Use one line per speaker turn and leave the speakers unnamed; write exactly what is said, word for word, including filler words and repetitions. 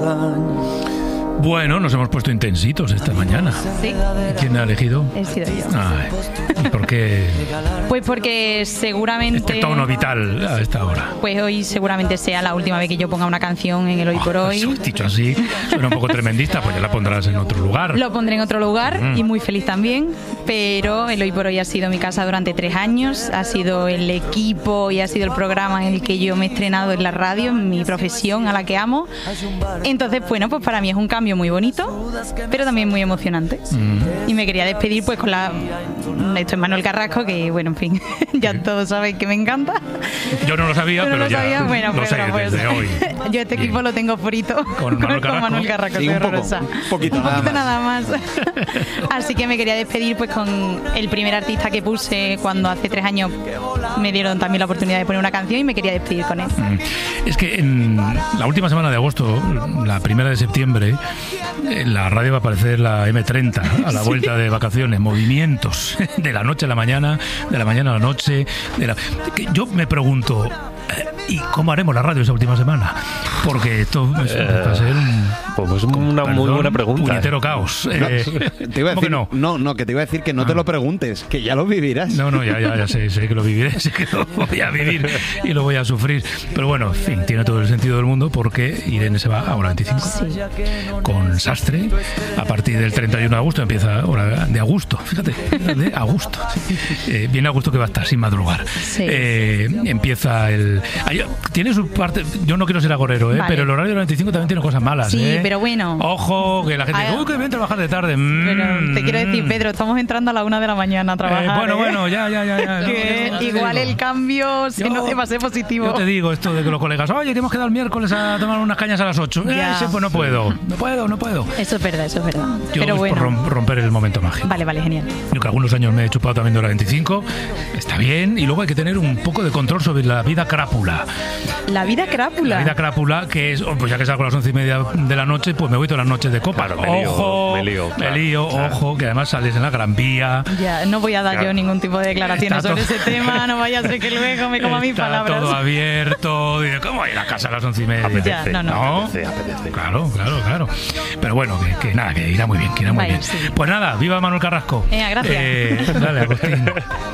Bueno, nos hemos puesto intensitos esta mañana.
Sí.
¿Quién ha elegido?
He sido yo.
Ay, ¿y por qué
Pues porque seguramente...
este tono vital a esta hora?
Pues hoy seguramente sea la última vez que yo ponga una canción en el Hoy por
Oh,
Hoy.
eso, dicho así, suena un poco tremendista, pues ya la pondrás en otro lugar.
Lo pondré en otro lugar
Mm.
y muy feliz también, pero el Hoy por Hoy ha sido mi casa durante tres años, ha sido el equipo y ha sido el programa en el que yo me he estrenado en la radio, en mi profesión a la que amo. Entonces, bueno, pues para mí es un cambio muy bonito, pero también muy emocionante.
Mm.
Y me quería despedir pues con la... Esto es Manuel Carrasco, que bueno, en fin, ya todos saben que me encanta.
Yo no lo sabía,
Yo no
pero
lo
ya
sabía, bueno,
lo
pues,
sé
pues,
desde hoy.
Yo este equipo
Bien.
lo tengo frito
Con Manuel Carrasco.
Manuel Carrasco,
Sí,
soy
un poco,
horrorosa.
un poquito
Un
nada
poquito
más.
nada más. Así que me quería despedir pues con el primer artista que puse cuando hace tres años me dieron también la oportunidad de poner una canción y me quería despedir con él.
Mm. Es que en la última semana de agosto, la primera de septiembre, en la radio va a aparecer la eme treinta a la vuelta de vacaciones, movimientos de la noche a la mañana, de la mañana a la noche. De la... que yo me pregunto, eh, ¿y cómo haremos la radio esa última semana? Porque esto es,
Eh,
va a ser un,
Pues es una
perdón,
muy buena pregunta.
puñetero caos.
No,
Eh,
te iba a
¿cómo que
decir,
no?
no, no, que te iba a decir que no te
Ah.
lo preguntes, que ya lo vivirás.
No, no, ya, ya, ya sé, sé que lo viviré, sé que lo voy a vivir y lo voy a sufrir. Pero bueno, en fin, tiene todo el sentido del mundo porque Irene se va a hora veinticinco con Sastre. A partir del treinta y uno de agosto empieza hora de agosto, fíjate, de agosto. Eh, viene agosto que va a estar sin madrugar.
Sí.
Eh, empieza el... Ay, tiene su parte... Yo no quiero ser agorero, ¿eh?
Vale.
Pero el horario de la veinticinco también tiene cosas malas,
Sí,
¿eh?
pero bueno.
Ojo, que la gente
Ay,
dice, uy, que bien trabajar de tarde. Mm,
Pero te quiero decir, Pedro, estamos entrando a la una de la mañana a trabajar.
Eh, bueno,
¿eh?
bueno, ya, ya, ya. ya.
Que
No, no,
igual
no, no.
el cambio si
Yo-
no va a ser positivo.
Yo te digo esto de que los colegas, oye, tenemos que dar el miércoles a tomar unas cañas a las ocho.
Ya.
Eh, sí, pues no puedo, no puedo, no puedo.
Eso es verdad, eso es verdad.
Yo
pero
es
bueno.
por rom- romper el momento mágico.
Vale, vale, genial.
Yo que algunos años me he chupado también de hora veinticinco, está bien, y luego hay que tener un poco de control sobre la vida crápula.
La vida crápula.
La vida crápula, que es, oh, pues ya que salgo a las once y media de la noche, pues me voy todas las noches de copa.
Claro, me lío,
ojo,
me lío, claro,
me lío,
claro.
ojo, que además sales en la Gran Vía.
Ya, no voy a dar
Claro.
yo ningún tipo de declaraciones
Está
sobre
todo-
ese tema, no vaya a ser que luego me coma mis
Está
palabras.
todo abierto. Dice, ¿cómo ir a casa a las once y media?
Apetece,
Ya, no, no.
apetece, apetece.
Claro, claro, claro. Pero bueno, que, que nada, que irá muy bien, que irá muy
Vaya,
bien.
sí.
Pues nada, viva Manuel Carrasco.
Venga, gracias.
Eh, dale, Agustín.